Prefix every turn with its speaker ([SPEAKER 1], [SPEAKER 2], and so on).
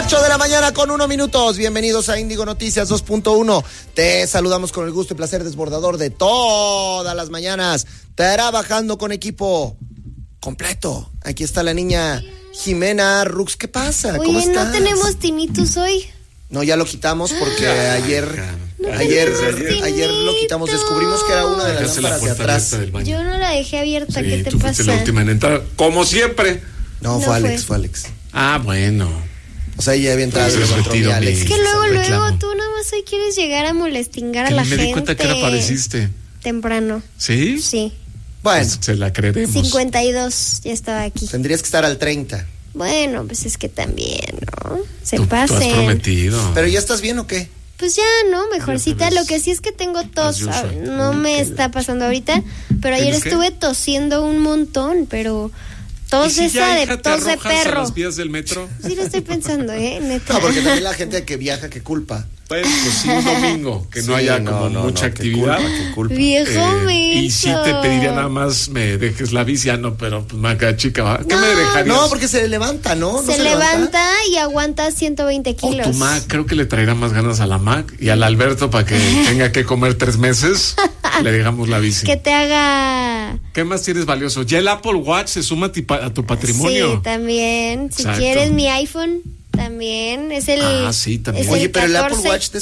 [SPEAKER 1] 8 de la mañana con 1 minuto. Bienvenidos a Índigo Noticias 2.1. Te saludamos con el gusto y placer desbordador de todas las mañanas, trabajando con equipo completo. Aquí está la niña Jimena Rux. ¿Qué pasa?
[SPEAKER 2] Oye,
[SPEAKER 1] ¿Cómo estás?
[SPEAKER 2] ¿no tenemos tinnitus hoy?
[SPEAKER 1] No, ya lo quitamos porque ayer lo quitamos. Descubrimos que era una de las lámparas de atrás.
[SPEAKER 2] Yo no la dejé abierta.
[SPEAKER 3] Sí,
[SPEAKER 2] ¿qué te
[SPEAKER 3] tú fuiste
[SPEAKER 2] pasa?
[SPEAKER 3] la última en entrar, como siempre.
[SPEAKER 1] No, fue Alex.
[SPEAKER 3] Ah, bueno.
[SPEAKER 1] O sea, ella había entrado
[SPEAKER 3] Pues
[SPEAKER 1] y entró mi Alex.
[SPEAKER 2] Es que luego
[SPEAKER 3] reclamo.
[SPEAKER 2] tú nada más hoy quieres llegar a molestingar a
[SPEAKER 3] Que
[SPEAKER 2] la
[SPEAKER 3] me
[SPEAKER 2] gente.
[SPEAKER 3] di cuenta que ahora apareciste.
[SPEAKER 2] Temprano.
[SPEAKER 3] ¿Sí?
[SPEAKER 2] Sí.
[SPEAKER 1] Bueno,
[SPEAKER 3] Pues se la creeremos.
[SPEAKER 2] 52, ya estaba aquí.
[SPEAKER 1] tendrías que estar al 30.
[SPEAKER 2] Bueno, pues es que también, ¿no? Se
[SPEAKER 3] Tú has
[SPEAKER 2] pasen.
[SPEAKER 3] prometido.
[SPEAKER 1] ¿Pero ya estás bien o qué?
[SPEAKER 2] Pues ya, ¿no? Mejorcita.
[SPEAKER 3] Ya te ves
[SPEAKER 2] Lo que sí es que tengo tos.
[SPEAKER 3] as usual.
[SPEAKER 2] No me está pasando ahorita, pero ayer
[SPEAKER 3] ¿Tienes qué?
[SPEAKER 2] estuve tosiendo un montón, pero tos
[SPEAKER 3] ¿Y si
[SPEAKER 2] esa
[SPEAKER 3] ya,
[SPEAKER 2] de
[SPEAKER 3] hija, te
[SPEAKER 2] tos de
[SPEAKER 3] arrojas a
[SPEAKER 2] perro.
[SPEAKER 3] las vías del metro?
[SPEAKER 2] Sí lo estoy pensando, neta.
[SPEAKER 1] No, porque también la gente que viaja, ¿qué culpa?
[SPEAKER 3] Pues sí, un domingo, que no haya como mucha actividad.
[SPEAKER 1] Qué culpa.
[SPEAKER 2] Viejo menso.
[SPEAKER 3] Y sí te pediría nada más me dejes la bici. No, pero pues maca chica, ¿va? ¿Qué me dejarías?
[SPEAKER 1] No, porque se levanta, ¿no? ¿No
[SPEAKER 2] Se levanta y aguanta 120 kilos.
[SPEAKER 3] O tu Mac, creo que le traerá más ganas a la Mac y al Alberto para que tenga que comer 3 meses. Le dejamos la bici.
[SPEAKER 2] Que te haga...
[SPEAKER 3] ¿Qué más tienes valioso? Ya el Apple Watch se suma a tu patrimonio.
[SPEAKER 2] Sí, también. Si
[SPEAKER 3] Exacto.
[SPEAKER 2] quieres mi iPhone, también. Es el...
[SPEAKER 3] Ah, sí, también.
[SPEAKER 2] es el
[SPEAKER 1] Oye, pero el Apple
[SPEAKER 2] 14.
[SPEAKER 1] Watch